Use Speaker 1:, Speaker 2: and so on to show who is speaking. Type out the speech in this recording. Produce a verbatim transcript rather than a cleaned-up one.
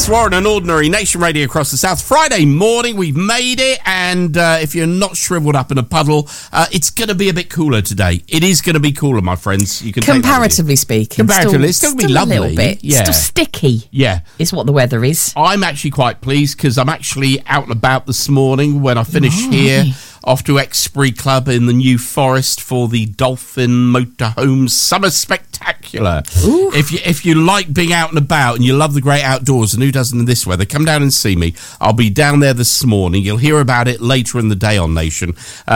Speaker 1: Chris Warren and Ordinary Nation Radio across the South. Friday morning, we've made it, and uh, if you're not shriveled up in a puddle, uh, it's going to be a bit cooler today. It is going to be cooler, my friends. You can
Speaker 2: comparatively speaking.
Speaker 1: Comparatively, still, it's still, still be lovely.
Speaker 2: A little bit.
Speaker 1: Yeah.
Speaker 2: Still sticky.
Speaker 1: Yeah,
Speaker 2: is what the weather is.
Speaker 1: I'm actually quite pleased because I'm actually out and about this morning when I finish
Speaker 2: oh,
Speaker 1: here.
Speaker 2: Right.
Speaker 1: Off to Exbury Club in the New Forest for the Dolphin Motorhome Summer Spectacular.
Speaker 2: Ooh.
Speaker 1: If you if you like being out and about and you love the great outdoors, and who doesn't in this weather, come down and see me. I'll be down there this morning. You'll hear about it later in the day on Nation. Uh,